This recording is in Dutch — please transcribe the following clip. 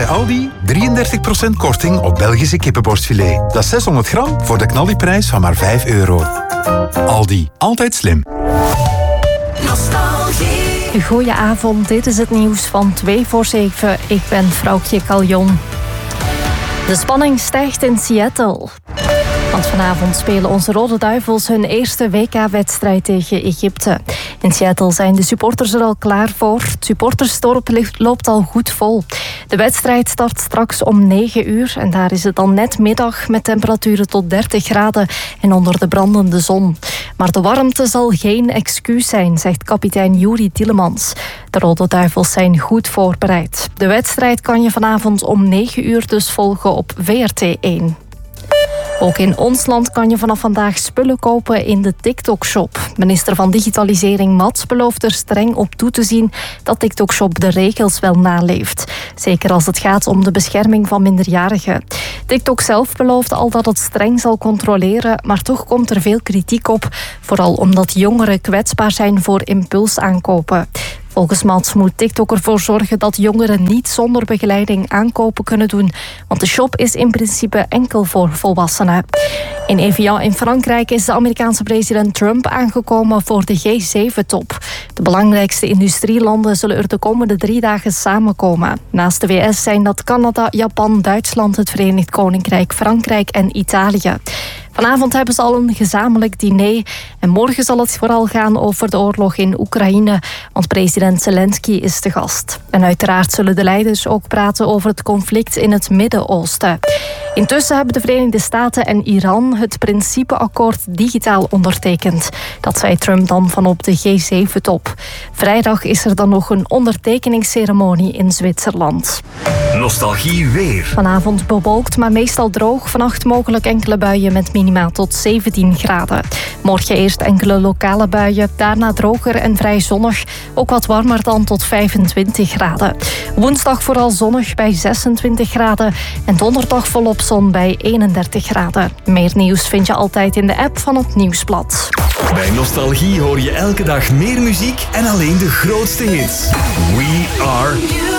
Aldi 33% korting op Belgische kippenborstfilet. Dat is 600 gram voor de knaldiprijs van maar €5. Aldi, altijd slim. Goedenavond, dit is het nieuws van 2 voor 7. Ik ben Vrouwtje Caljon. De spanning stijgt in Seattle. Want vanavond spelen onze Rode Duivels hun eerste WK-wedstrijd tegen Egypte. In Seattle zijn de supporters er al klaar voor. Het supportersdorp loopt al goed vol. De wedstrijd start straks om 9 uur en daar is het dan net middag met temperaturen tot 30 graden en onder de brandende zon. Maar de warmte zal geen excuus zijn, zegt kapitein Juri Tielemans. De Rode Duivels zijn goed voorbereid. De wedstrijd kan je vanavond om 9 uur dus volgen op VRT1. Ook in ons land kan je vanaf vandaag spullen kopen in de TikTok-shop. Minister van Digitalisering Mats belooft er streng op toe te zien dat TikTok-shop de regels wel naleeft. Zeker als het gaat om de bescherming van minderjarigen. TikTok zelf belooft al dat het streng zal controleren, maar toch komt er veel kritiek op. Vooral omdat jongeren kwetsbaar zijn voor impulsaankopen. Volgens Mats moet TikTok ervoor zorgen dat jongeren niet zonder begeleiding aankopen kunnen doen. Want de shop is in principe enkel voor volwassenen. In Evian in Frankrijk is de Amerikaanse president Trump aangekomen voor de G7-top. De belangrijkste industrielanden zullen er de komende 3 dagen samenkomen. Naast de VS zijn dat Canada, Japan, Duitsland, het Verenigd Koninkrijk, Frankrijk en Italië. Vanavond hebben ze al een gezamenlijk diner. En morgen zal het vooral gaan over de oorlog in Oekraïne. Want president Zelensky is de gast. En uiteraard zullen de leiders ook praten over het conflict in het Midden-Oosten. Intussen hebben de Verenigde Staten en Iran het principeakkoord digitaal ondertekend. Dat zei Trump dan van op de G7-top. Vrijdag is er dan nog een ondertekeningsceremonie in Zwitserland. Nostalgie weer. Vanavond bewolkt, maar meestal droog. Vannacht mogelijk enkele buien met minima tot 17 graden. Morgen eerst enkele lokale buien, daarna droger en vrij zonnig. Ook wat warmer dan tot 25 graden. Woensdag vooral zonnig bij 26 graden. En donderdag volop zon bij 31 graden. Meer nieuws vind je altijd in de app van het Nieuwsblad. Bij Nostalgie hoor je elke dag meer muziek en alleen de grootste hits. We are